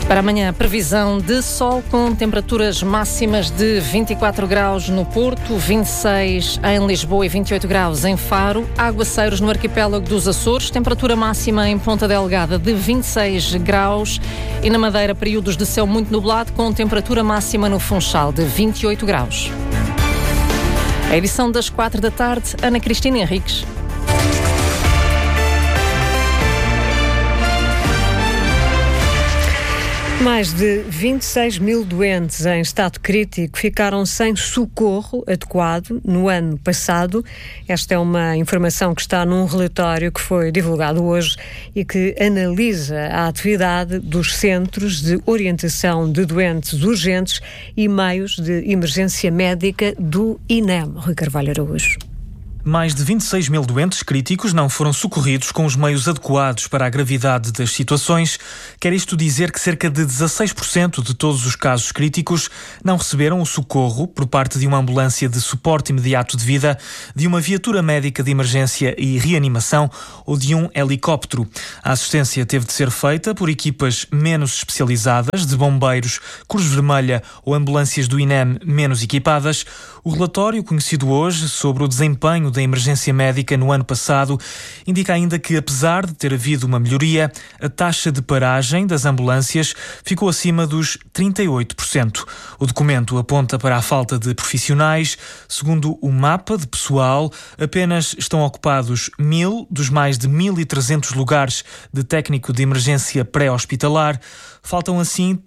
Para amanhã, previsão de sol com temperaturas máximas de 24 graus no Porto, 26 em Lisboa e 28 graus em Faro. Aguaceiros no arquipélago dos Açores, temperatura máxima em Ponta Delgada de 26 graus. E na Madeira, períodos de céu muito nublado com temperatura máxima no Funchal de 28 graus. A edição das 4 da tarde, Ana Cristina Henriques. Mais de 26 mil doentes em estado crítico ficaram sem socorro adequado no ano passado. Esta é uma informação que está num relatório que foi divulgado hoje e que analisa a atividade dos Centros de Orientação de Doentes Urgentes e Meios de Emergência Médica do INEM. Rui Carvalho Araújo. Mais de 26 mil doentes críticos não foram socorridos com os meios adequados para a gravidade das situações. Quer isto dizer que cerca de 16% de todos os casos críticos não receberam o socorro por parte de uma ambulância de suporte imediato de vida, de uma viatura médica de emergência e reanimação ou de um helicóptero. A assistência teve de ser feita por equipas menos especializadas, de bombeiros, Cruz Vermelha ou ambulâncias do INEM menos equipadas. O relatório, conhecido hoje, sobre o desempenho da emergência médica no ano passado, indica ainda que, apesar de ter havido uma melhoria, a taxa de paragem das ambulâncias ficou acima dos 38%. O documento aponta para a falta de profissionais. Segundo o mapa de pessoal, apenas estão ocupados 1.000 dos mais de 1.300 lugares de técnico de emergência pré-hospitalar. Faltam assim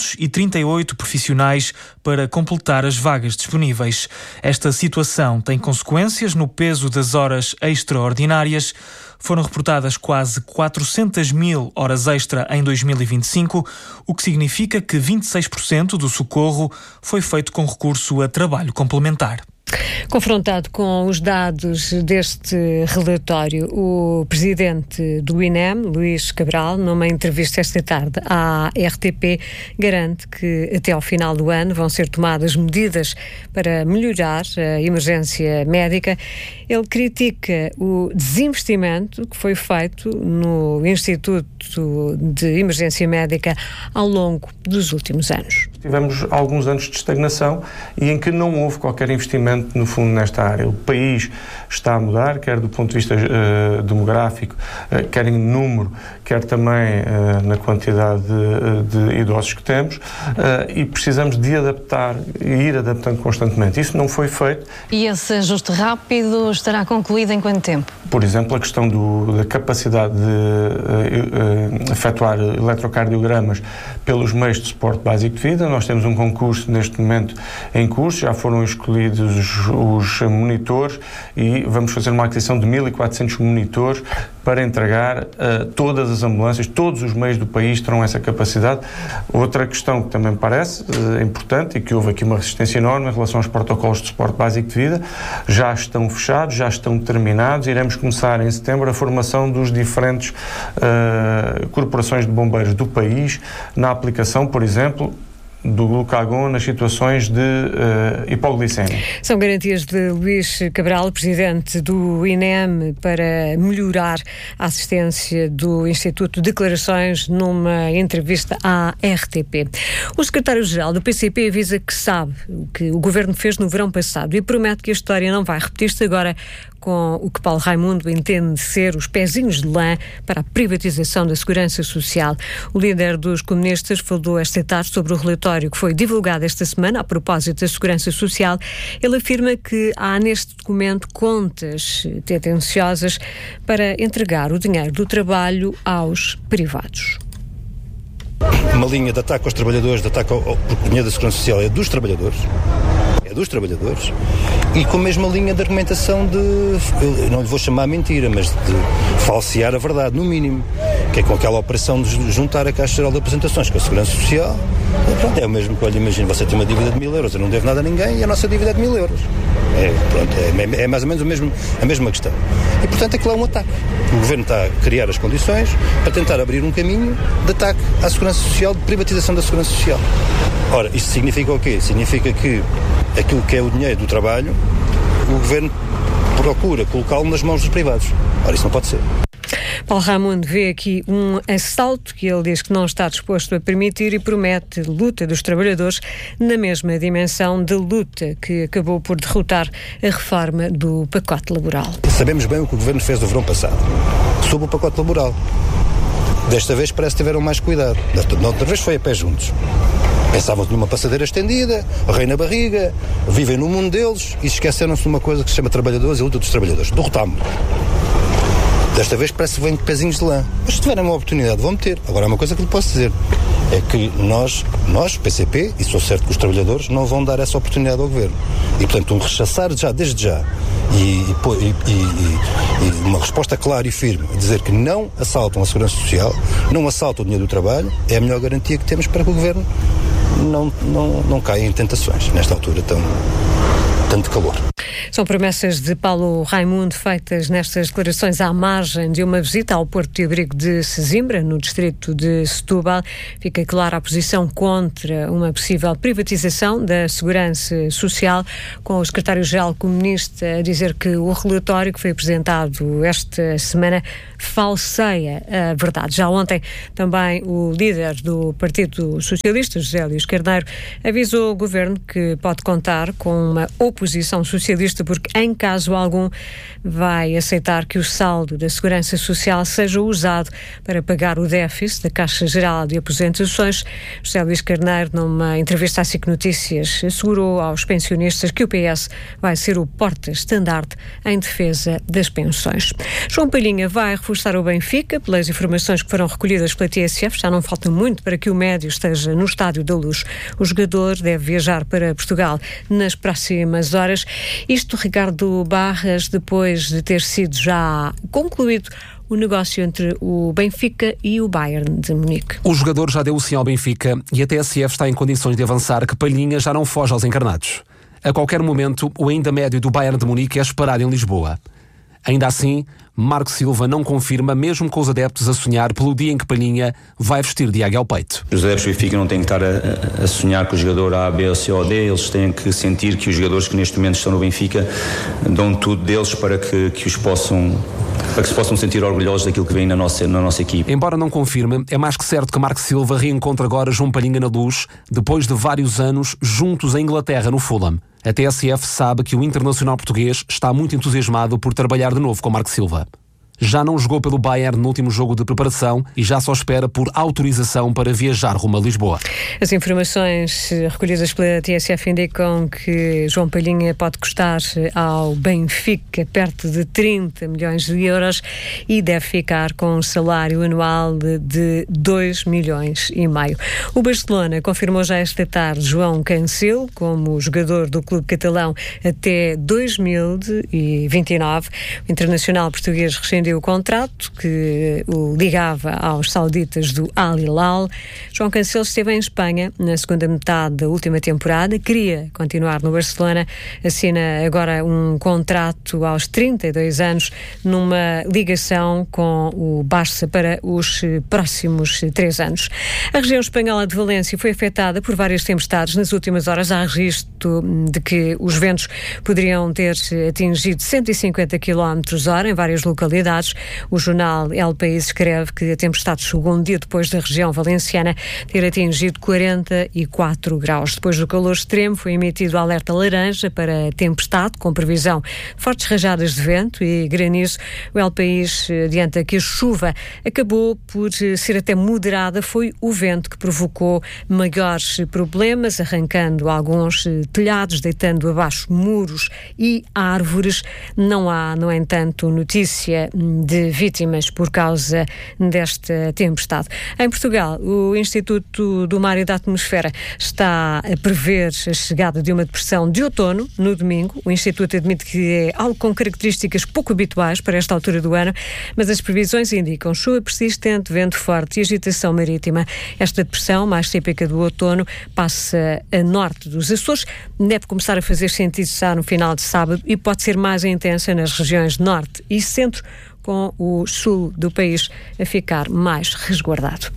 338 profissionais para completar as vagas disponíveis. Esta situação tem consequências no peso das horas extraordinárias. Foram reportadas quase 400 mil horas extra em 2025, o que significa que 26% do socorro foi feito com recurso a trabalho complementar. Confrontado com os dados deste relatório, o presidente do INEM, Luís Cabral, numa entrevista esta tarde à RTP, garante que até ao final do ano vão ser tomadas medidas para melhorar a emergência médica. Ele critica o desinvestimento que foi feito no Instituto de Emergência Médica ao longo dos últimos anos. Tivemos alguns anos de estagnação e em que não houve qualquer investimento no fundo nesta área. O país está a mudar, quer do ponto de vista demográfico, quer em número, quer também na quantidade de idosos que temos, e precisamos de adaptar e ir adaptando constantemente. Isso não foi feito. E esse ajuste rápido estará concluído em quanto tempo? Por exemplo, a questão da capacidade de efetuar eletrocardiogramas pelos meios de suporte básico de vida. Nós temos um concurso neste momento em curso, já foram escolhidos os monitores e vamos fazer uma aquisição de 1.400 monitores para entregar todas as ambulâncias, todos os meios do país terão essa capacidade. Outra questão que também parece importante e que houve aqui uma resistência enorme em relação aos protocolos de suporte básico de vida, já estão fechados, já estão terminados, iremos começar em setembro a formação dos diferentes corporações de bombeiros do país na aplicação, por exemplo, do glucagon nas situações de hipoglicemia. São garantias de Luís Cabral, presidente do INEM, para melhorar a assistência do Instituto de Declarações numa entrevista à RTP. O secretário-geral do PCP avisa que sabe o que o governo fez no verão passado e promete que a história não vai repetir-se agora com o que Paulo Raimundo entende ser os pezinhos de lã para a privatização da segurança social. O líder dos comunistas falou esta tarde sobre o relatório que foi divulgado esta semana a propósito da segurança social. Ele afirma que há neste documento contas tendenciosas para entregar o dinheiro do trabalho aos privados. Uma linha de ataque aos trabalhadores, de ataque porque o dinheiro da segurança social é dos trabalhadores, e com a mesma linha de argumentação eu não lhe vou chamar mentira, mas de falsear a verdade, no mínimo, que é com aquela operação de juntar a Caixa Geral de Apresentações com a Segurança Social. Pronto, é o mesmo que, olha, imagina, você tem uma dívida de 1.000 euros, eu não devo nada a ninguém e a nossa dívida é de 1.000 euros. É mais ou menos a mesma questão. E, portanto, aquilo é um ataque. O Governo está a criar as condições para tentar abrir um caminho de ataque à Segurança Social, de privatização da Segurança Social. Ora, isto significa o quê? Significa que aquilo que é o dinheiro do trabalho, o Governo procura colocá-lo nas mãos dos privados. Ora, isso não pode ser. Paulo Raimundo vê aqui um assalto que ele diz que não está disposto a permitir e promete luta dos trabalhadores na mesma dimensão de luta que acabou por derrotar a reforma do pacote laboral. Sabemos bem o que o Governo fez no verão passado, sobre o pacote laboral. Desta vez parece que tiveram mais cuidado. Da outra vez foi a pé juntos. Pensavam que numa passadeira estendida, rei na barriga, vivem no mundo deles e esqueceram-se de uma coisa que se chama trabalhadores e a luta dos trabalhadores. Derrotámos. Desta vez parece que vêm de pezinhos de lã. Mas se tiverem uma oportunidade, vão ter. Agora, há uma coisa que lhe posso dizer. É que nós, PCP, e sou certo que os trabalhadores não vão dar essa oportunidade ao Governo. E, portanto, rechaçar desde já, e uma resposta clara e firme, a dizer que não assaltam a Segurança Social, não assaltam o dinheiro do trabalho, é a melhor garantia que temos para que o Governo não caia em tentações, nesta altura tanto calor. São promessas de Paulo Raimundo feitas nestas declarações à margem de uma visita ao Porto de Abrigo de Sesimbra, no distrito de Setúbal. Fica clara a posição contra uma possível privatização da Segurança Social, com o secretário-geral comunista a dizer que o relatório que foi apresentado esta semana falseia a verdade. Já ontem também o líder do Partido Socialista, José Luís Carneiro, avisou o governo que pode contar com uma oposição socialista porque, em caso algum, vai aceitar que o saldo da Segurança Social seja usado para pagar o déficit da Caixa Geral de Aposentações. José Luís Carneiro, numa entrevista à SIC Notícias, assegurou aos pensionistas que o PS vai ser o porta-estandarte em defesa das pensões. João Palhinha vai reforçar o Benfica. Pelas informações que foram recolhidas pela TSF, já não falta muito para que o médio esteja no Estádio da Luz. O jogador deve viajar para Portugal nas próximas horas. Isto, Ricardo Barras, depois de ter sido já concluído o negócio entre o Benfica e o Bayern de Munique. O jogador já deu o sim ao Benfica e a TSF está em condições de avançar que Palhinha já não foge aos encarnados. A qualquer momento, o ainda médio do Bayern de Munique é esperado em Lisboa. Ainda assim, Marco Silva não confirma, mesmo com os adeptos a sonhar pelo dia em que Palhinha vai vestir de águia ao peito. Os adeptos do Benfica não têm que estar a sonhar com o jogador A, B, C ou D, eles têm que sentir que os jogadores que neste momento estão no Benfica dão tudo deles para que se possam sentir orgulhosos daquilo que vem na nossa equipe. Embora não confirme, é mais que certo que Marco Silva reencontra agora João Palhinha na Luz, depois de vários anos juntos em Inglaterra, no Fulham. A TSF sabe que o internacional português está muito entusiasmado por trabalhar de novo com Marco Silva. Já não jogou pelo Bayern no último jogo de preparação e já só espera por autorização para viajar rumo a Lisboa. As informações recolhidas pela TSF indicam que João Palhinha pode custar ao Benfica perto de 30 milhões de euros e deve ficar com um salário anual de 2 milhões e meio. O Barcelona confirmou já esta tarde João Cancelo como jogador do clube catalão até 2029. O internacional português rescindiu o contrato que o ligava aos sauditas do Al Hilal. João Cancelo esteve em Espanha na segunda metade da última temporada, queria continuar no Barcelona, assina agora um contrato aos 32 anos numa ligação com o Barça para os próximos 3 anos. A região espanhola de Valência foi afetada por várias tempestades nas últimas horas. Há registro de que os ventos poderiam ter atingido 150 km/h em várias localidades. O jornal El País escreve que a tempestade chegou um dia depois da região valenciana ter atingido 44 graus. Depois do calor extremo, foi emitido alerta laranja para tempestade, com previsão de fortes rajadas de vento e granizo. O El País adianta que a chuva acabou por ser até moderada. Foi o vento que provocou maiores problemas, arrancando alguns telhados, deitando abaixo muros e árvores. Não há, no entanto, notícia de vítimas por causa desta tempestade. Em Portugal, o Instituto do Mar e da Atmosfera está a prever a chegada de uma depressão de outono no domingo. O Instituto admite que é algo com características pouco habituais para esta altura do ano, mas as previsões indicam chuva persistente, vento forte e agitação marítima. Esta depressão, mais típica do outono, passa a norte dos Açores, deve começar a fazer sentido já no final de sábado e pode ser mais intensa nas regiões norte e centro, com o sul do país a ficar mais resguardado.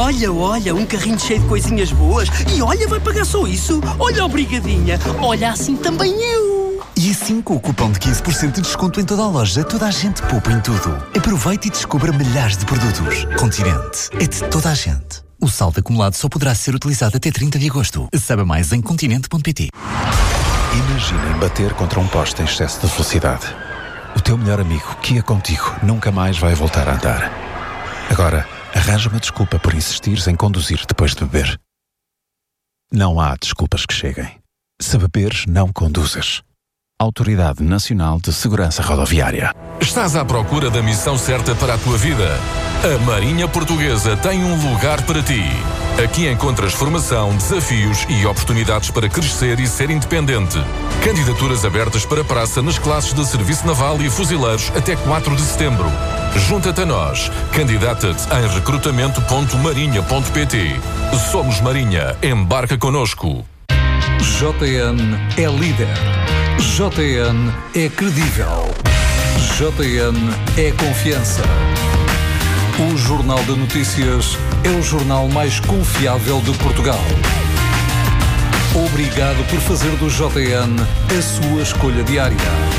Olha, um carrinho cheio de coisinhas boas. E olha, vai pagar só isso. Olha, obrigadinha. Olha, assim também eu. E assim, com o cupom de 15% de desconto em toda a loja, toda a gente poupa em tudo. Aproveite e descubra milhares de produtos. Continente. É de toda a gente. O saldo acumulado só poderá ser utilizado até 30 de agosto. Saiba mais em continente.pt. Imaginem bater contra um poste em excesso de velocidade. O teu melhor amigo, que ia contigo, nunca mais vai voltar a andar. Agora, arranja uma desculpa por insistires em conduzir depois de beber. Não há desculpas que cheguem. Se beberes, não conduzas. Autoridade Nacional de Segurança Rodoviária. Estás à procura da missão certa para a tua vida? A Marinha Portuguesa tem um lugar para ti. Aqui encontras formação, desafios e oportunidades para crescer e ser independente. Candidaturas abertas para praça nas classes de Serviço Naval e Fuzileiros até 4 de setembro. Junta-te a nós. Candidata-te em recrutamento.marinha.pt. Somos Marinha. Embarca connosco. JN é líder. JN é credível. JN é confiança. O Jornal de Notícias é o jornal mais confiável de Portugal. Obrigado por fazer do JN a sua escolha diária.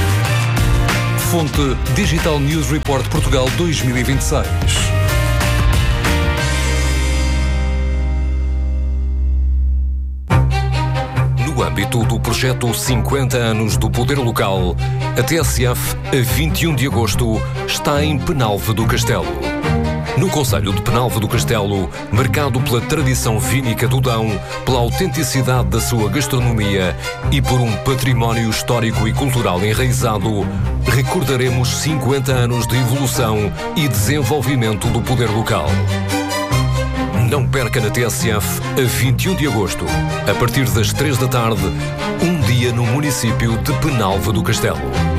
Fonte Digital News Report Portugal 2026. No âmbito do projeto 50 anos do Poder Local, a TSF, a 21 de agosto, está em Penalva do Castelo. No concelho de Penalva do Castelo, marcado pela tradição vínica do Dão, pela autenticidade da sua gastronomia e por um património histórico e cultural enraizado, recordaremos 50 anos de evolução e desenvolvimento do poder local. Não perca na TSF, a 21 de agosto, a partir das 3 da tarde, um dia no município de Penalva do Castelo.